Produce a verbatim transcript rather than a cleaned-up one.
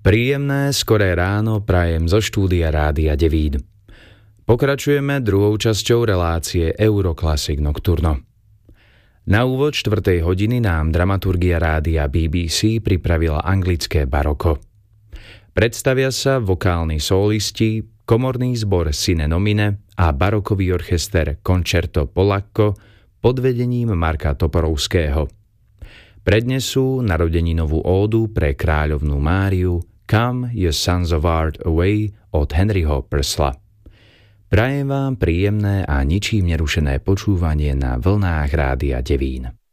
Príjemné, skoré ráno prajem zo štúdia Rádia Devín. Pokračujeme druhou časťou relácie Euroclassic Nocturno. Na úvod štvrtej hodiny nám dramaturgia rádia bé bé cé pripravila anglické baroko. Predstavia sa vokálni solisti, komorný zbor Sine Nomine a barokový orchester Concerto Polacco pod vedením Marka Toporovského. Prednesú narodeninovú ódu pre kráľovnú Máriu Come Ye Sons of Art Away od Henryho Purcella. Prajem vám príjemné a ničím nerušené počúvanie na vlnách Rádia Devín.